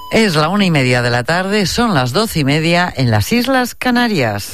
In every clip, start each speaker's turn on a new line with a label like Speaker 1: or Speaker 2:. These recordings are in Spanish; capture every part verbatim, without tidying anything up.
Speaker 1: Es la una y media de la tarde, son las doce y media en las Islas Canarias.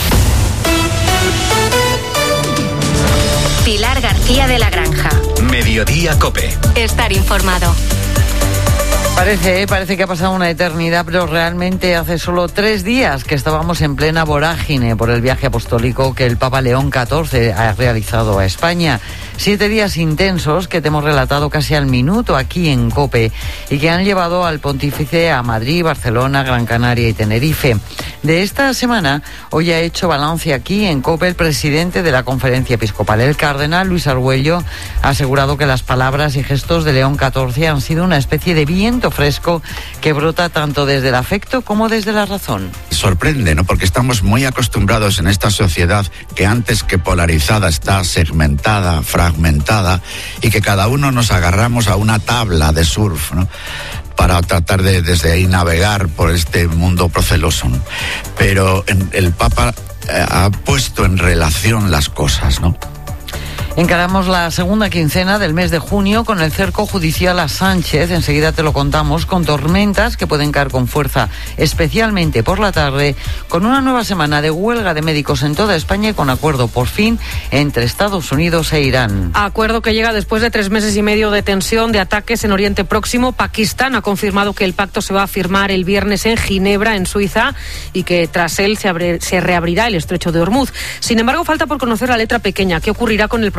Speaker 2: Pilar García de la Granja.
Speaker 3: Mediodía COPE.
Speaker 2: Estar informado.
Speaker 1: Parece, parece que ha pasado una eternidad, pero realmente hace solo tres días que estábamos en plena vorágine por el viaje apostólico que el Papa León catorce ha realizado a España. Siete días intensos que te hemos relatado casi al minuto aquí en COPE y que han llevado al pontífice a Madrid, Barcelona, Gran Canaria y Tenerife. De esta semana, hoy ha hecho balance aquí en COPE el presidente de la Conferencia Episcopal. El cardenal Luis Argüello ha asegurado que las palabras y gestos de León catorce han sido una especie de viento fresco que brota tanto desde el afecto como desde la razón.
Speaker 4: Sorprende, ¿no? Porque estamos muy acostumbrados en esta sociedad que antes que polarizada está segmentada, fragmentada, y que cada uno nos agarramos a una tabla de surf, ¿no?, para tratar de desde ahí navegar por este mundo proceloso, ¿no? Pero en, el Papa eh, ha puesto en relación las cosas, ¿no?
Speaker 1: Encaramos la segunda quincena del mes de junio con el cerco judicial a Sánchez, enseguida te lo contamos, con tormentas que pueden caer con fuerza, especialmente por la tarde, con una nueva semana de huelga de médicos en toda España y con acuerdo por fin entre Estados Unidos e Irán.
Speaker 5: Acuerdo que llega después de tres meses y medio de tensión, de ataques en Oriente Próximo. Pakistán ha confirmado que el pacto se va a firmar el viernes en Ginebra, en Suiza, y que tras él se, abre, se reabrirá el estrecho de Hormuz. Sin embargo, falta por conocer la letra pequeña. ¿Qué ocurrirá con el